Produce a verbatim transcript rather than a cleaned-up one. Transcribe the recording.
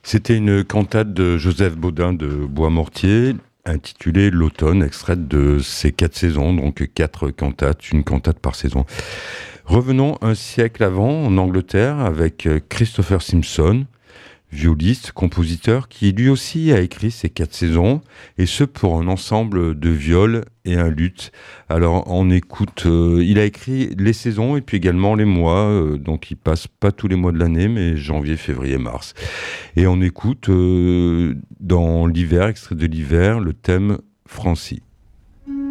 C'était une cantate de Joseph Baudin de Boismortier, intitulée L'automne, extraite de ses quatre saisons, donc quatre cantates, une cantate par saison. Revenons un siècle avant, en Angleterre, avec Christopher Simpson, violiste, compositeur, qui lui aussi a écrit ces quatre saisons, et ce pour un ensemble de viols et un luth. Alors on écoute, euh, il a écrit les saisons et puis également les mois, euh, donc il passe pas tous les mois de l'année, mais janvier, février, mars. Et on écoute euh, dans l'hiver, extrait de l'hiver, le thème Francie.